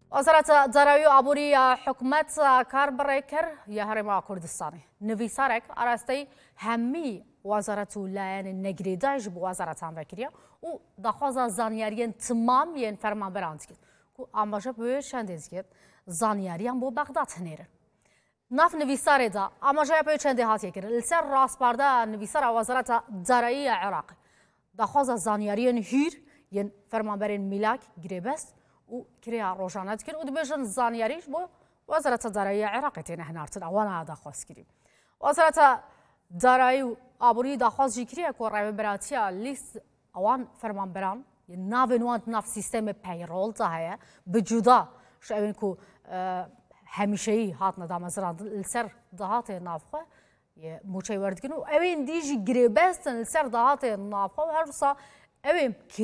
وزارة زراعی و آبوری حکومت کار برای کر یا هرما کردستانی نویسارک آراسته همی وزارت ولایان نگریداش با وزارت هم وکریه و دخواست زانیاریان تمام ین فرمان براند کرد که آماجه به چند کرد زانیاریان با بغداد هنره ناف نویساره دا آماجه به چند هاتی کرد لسر راست برده نویسار وزارت زراعی عراق دخواست زانیاریان هیر ین فرمان برین میلاک گریبست و كريا روجانات كر ودبجن زانياريش بو وزارة الزراعية عراق تين هنارتن أوانا دخواست كريم وزارة الزراعية آبوری دخواست جی كريا كورا براتيا ليس أوان فرمان بران ناف ناف سيستم پيرول تاهيا بجودا شايفين كو هميشي هاتنا دامزران السر دهات نافخه موشي ورد كنو أوين ديجي قريبستن السر دهات نافخه وهرسا أوين